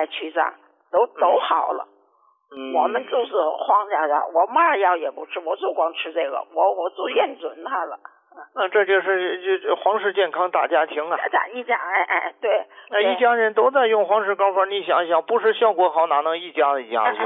去脏，都好了。我们就是黄家药，我嘛药也不吃，我就光吃这个，我就验准它了。 那这就是皇氏健康大家庭啊！ 一家对， 那一家人都在用皇氏膏方，你想想，不是效果好，哪能一家子用啊？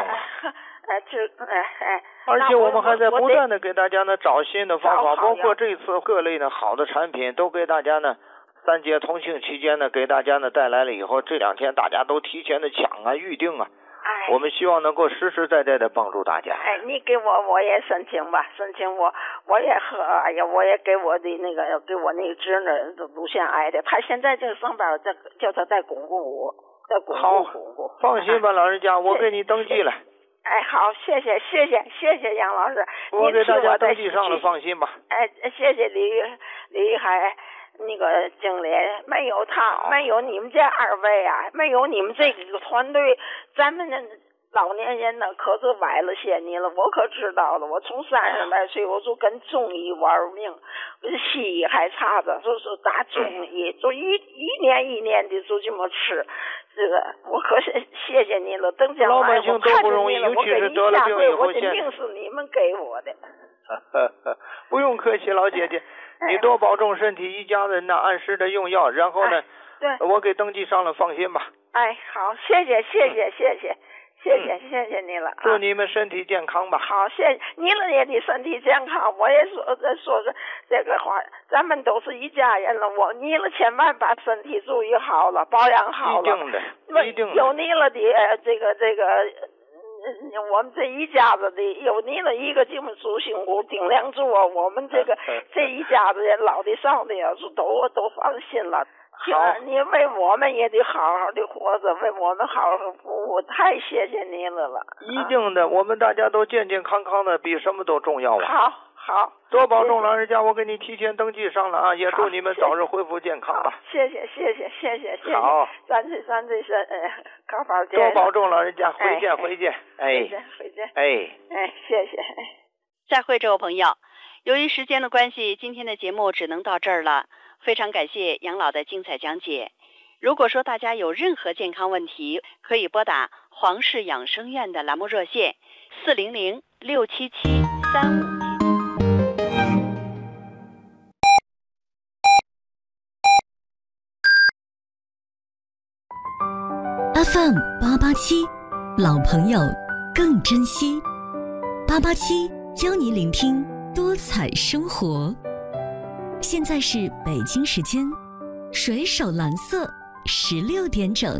而且我们还在不断的给大家呢找新的方法，包括这次各类的好的产品都给大家呢3节同庆期间呢给大家呢带来了以后，这2天大家都提前的抢啊预定啊。我们希望能够实实在在的帮助大家。 你给我也申请吧，申请我也我也给我的给我那个侄女乳腺癌的，他现在这个上班叫他再巩固我，再巩固。 放心吧，老人家，我给你登记了。 好，谢谢杨老师， 我给大家登记上了，放心吧。 谢谢李海那个经理，没有他，没有你们这2位啊，没有你们这个团队，咱们老年人呢可是崴了些你了，我可知道了。我从30来岁我就跟中医玩命，西医还差着，就是打中医，就一年一年的就这么吃。这个我可是谢谢你了，等将来老百姓都不容易，尤其是得了病以后， 我的命是你们给我的。 不用客气，老姐姐，你多保重身体，一家人呢按时的用药，然后呢，我给登记上了，放心吧。 好，谢谢你了。 祝你们身体健康吧。 好，谢谢你了，也得身体健康。我也说这个话，咱们都是一家人了。你了千万把身体注意好了，保养好了。 一定的。 有你了的这个。我们这一家子的有你了一个这么主心骨顶梁柱啊，我们这一家子人老的少的都放心了。 好， 你为我们也得好好的活着，为我们好好服务，太谢谢你了。 一定的，我们大家都健健康康的，比什么都重要啊。 好， 多保重，老人家，我给你提前登记上了啊，也祝你们早日恢复健康吧。 谢谢。 好， 咱这高保健。 多保重，老人家，回见。 回见。谢谢。 再会，这位朋友。由于时间的关系，今天的节目只能到这儿了。非常感谢杨老的精彩讲解。如果说大家有任何健康问题，可以拨打皇氏养生院的栏目热线400-677-3577。 FM 887，老朋友更珍惜。887教你聆听多彩生活。现在是北京时间水手蓝色16点整。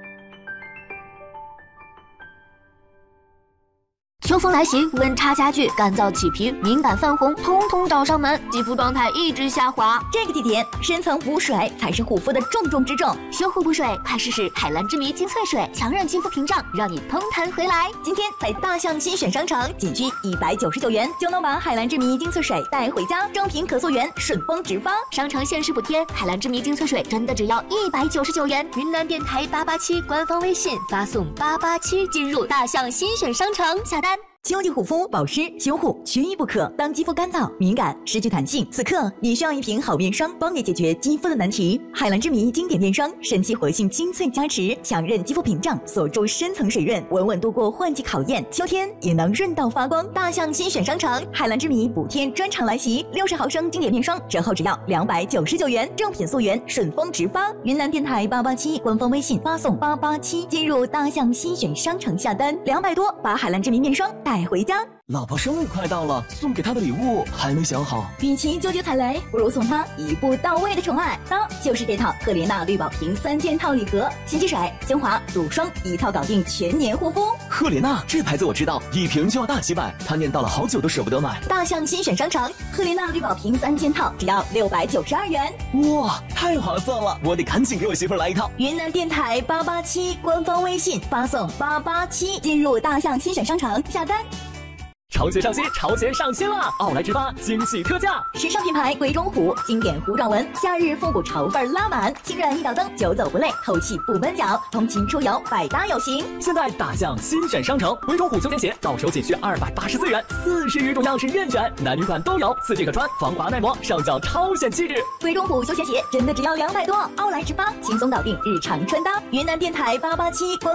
秋风来袭，温差加剧，干燥起皮，敏感泛红，通通找上门，肌肤状态一直下滑。 这个季节，深层补水才是护肤的重中之重。 修护补水，快试试海蓝之谜精粹水，强韧肌肤屏障，让你通弹回来。 今天在大象新选商城，仅需199元就能把海蓝之谜精粹水带回家，正品可溯源，顺丰直发。 商城限时补贴，海蓝之谜精粹水真的只要199元。云南电台887官方微信发送887进入大象新选商城下单。 秋季护肤保湿修护缺一不可。当肌肤干燥、敏感、失去弹性，此刻你需要一瓶好面霜，帮你解决肌肤的难题。海蓝之谜经典面霜，神奇活性精粹加持，强韧肌肤屏障，锁住深层水润，稳稳度过换季考验。秋天也能润到发光。大象新选商城，海蓝之谜补贴专场来袭，60毫升经典面霜折后只要299元，正品溯源，顺丰直发。云南电台887官方微信发送887进入大象新选商城下单，200多把海蓝之谜面霜带回家。 老婆生日快到了，送给她的礼物还没想好。 与其纠结踩雷，不如送她一步到位的宠爱。当就是这套赫莲娜绿宝瓶3件套礼盒，洗肌水、精华、乳霜一套搞定全年护肤。 赫莲娜这牌子我知道，一瓶就要大几百，她念叨了好久都舍不得买。 大象新选商城，赫莲娜绿宝瓶3件套只要692元。 哇，太划算了，我得赶紧给我媳妇来一套。 云南电台887官方微信发送887进入大象新选商城下单。 潮鞋上新，潮鞋上新了！奥莱直发惊喜特价， 时尚品牌鬼冢虎经典弧状纹，夏日复古潮范拉满，轻软一脚蹬，久走不累，透气不闷脚，通勤出游百搭有型。 现在大象新选商城，鬼冢虎休闲鞋到手仅需284元，40余种样式任选，男女款都有，4季可穿，防滑耐磨，上脚超显气质。 鬼冢虎休闲鞋真的只要200多，奥莱直发轻松搞定日常穿搭。云南电台887官